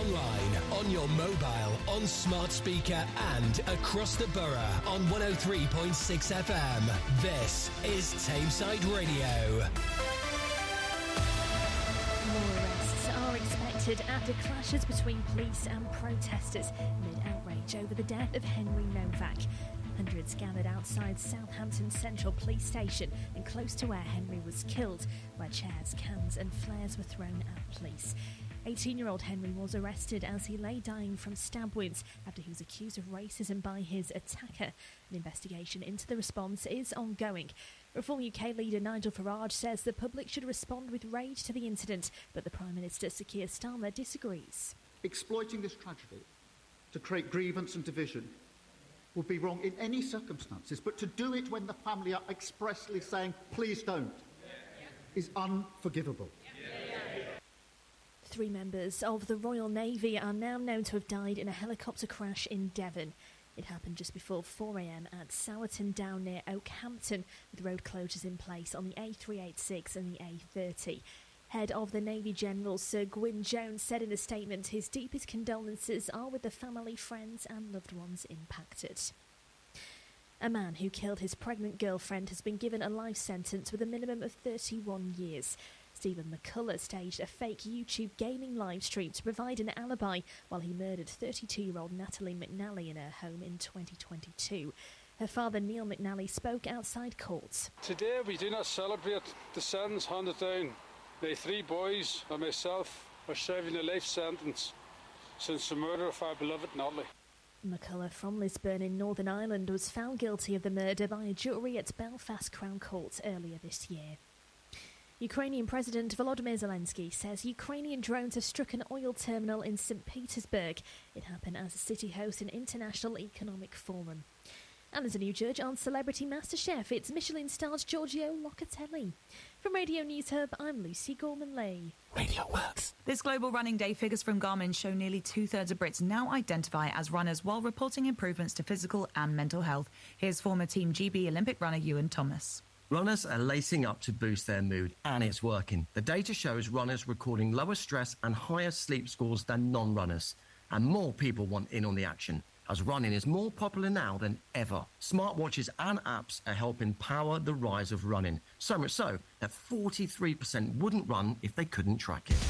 online, on your mobile, on smart speaker and across the borough on 103.6 FM. This is Tameside Radio. More arrests are expected after clashes between police and protesters amid outrage over the death of Henry Novak. Hundreds gathered outside Southampton Central Police Station and close to where Henry was killed, where chairs, cans and flares were thrown at police. 18-year-old Henry was arrested as he lay dying from stab wounds after he was accused of racism by his attacker. An investigation into the response is ongoing. Reform UK leader Nigel Farage says the public should respond with rage to the incident, but the Prime Minister Sir Keir Starmer disagrees. Exploiting this tragedy to create grievance and division would be wrong in any circumstances, but to do it when the family are expressly saying, please don't, is unforgivable. 3 members of the Royal Navy are now known to have died in a helicopter crash in Devon. It happened just before 4 a.m. at Sowerton Down near Oakhampton, with road closures in place on the A386 and the A30. Head of the Navy General Sir Gwyn Jones said in a statement his deepest condolences are with the family, friends and loved ones impacted. A man who killed his pregnant girlfriend has been given a life sentence with a minimum of 31 years. Stephen McCullough staged a fake YouTube gaming live stream to provide an alibi while he murdered 32-year-old Natalie McNally in her home in 2022. Her father, Neil McNally, spoke outside court. Today we do not celebrate the sentence handed down. My 3 boys and myself are serving a life sentence since the murder of our beloved Natalie. McCullough from Lisburn in Northern Ireland was found guilty of the murder by a jury at Belfast Crown Court earlier this year. Ukrainian President Volodymyr Zelensky says Ukrainian drones have struck an oil terminal in St. Petersburg. It happened as the city hosts an international economic forum. And there's a new judge on Celebrity MasterChef. It's Michelin-starred Giorgio Locatelli. From Radio News Hub, I'm Lucy Gorman-Lee. Radio Works. This Global Running Day figures from Garmin show nearly 2/3 of Brits now identify as runners while reporting improvements to physical and mental health. Here's former Team GB Olympic runner Ewan Thomas. Runners are lacing up to boost their mood, and it's working. The data shows runners recording lower stress and higher sleep scores than non-runners. And more people want in on the action, as running is more popular now than ever. Smartwatches and apps are helping power the rise of running. So much so that 43% wouldn't run if they couldn't track it.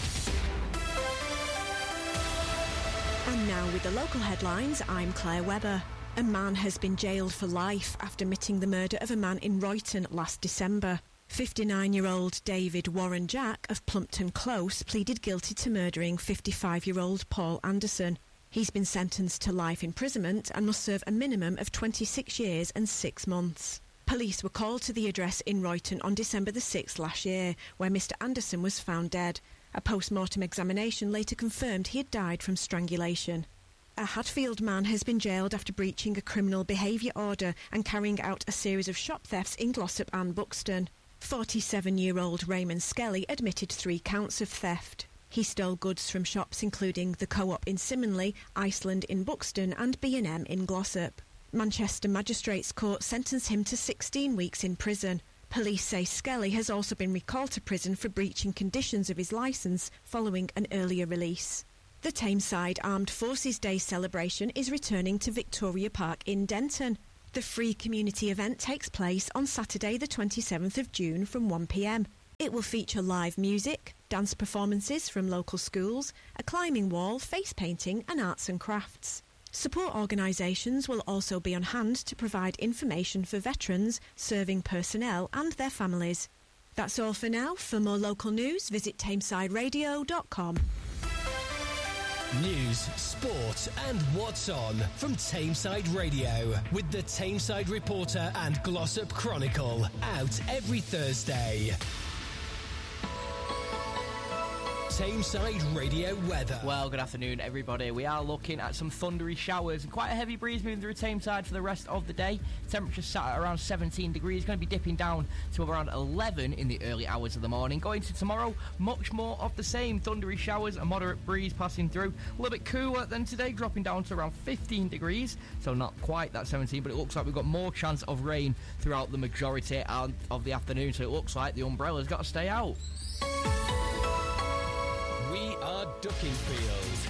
And now with the local headlines, I'm Claire Webber. A man has been jailed for life after admitting the murder of a man in Royton last December. 59-year-old David Warren Jack of Plumpton Close pleaded guilty to murdering 55-year-old Paul Anderson. He's been sentenced to life imprisonment and must serve a minimum of 26 years and 6 months. Police were called to the address in Royton on December the 6th last year, where Mr Anderson was found dead. A post-mortem examination later confirmed he had died from strangulation. A Hadfield man has been jailed after breaching a criminal behaviour order and carrying out a series of shop thefts in Glossop and Buxton. 47-year-old Raymond Skelly admitted 3 counts of theft. He stole goods from shops including the Co-op in Simonley, Iceland in Buxton and B&M in Glossop. Manchester Magistrates Court sentenced him to 16 weeks in prison. Police say Skelly has also been recalled to prison for breaching conditions of his licence following an earlier release. The Tameside Armed Forces Day celebration is returning to Victoria Park in Denton. The free community event takes place on Saturday the 27th of June from 1 p.m. It will feature live music, dance performances from local schools, a climbing wall, face painting and arts and crafts. Support organisations will also be on hand to provide information for veterans, serving personnel and their families. That's all for now. For more local news, visit tamesideradio.com. News, sport and what's on from Tameside Radio with the Tameside Reporter and Glossop Chronicle, out every Thursday. Tameside Radio weather. Well, good afternoon, everybody. We are looking at some thundery showers and quite a heavy breeze moving through Tameside for the rest of the day. Temperature sat at around 17 degrees, going to be dipping down to around 11 in the early hours of the morning. Going to tomorrow, much more of the same. Thundery showers, a moderate breeze passing through. A little bit cooler than today, dropping down to around 15 degrees. So not quite that 17, but it looks like we've got more chance of rain throughout the majority of the afternoon. So it looks like the umbrella's got to stay out. We are Duckingfield.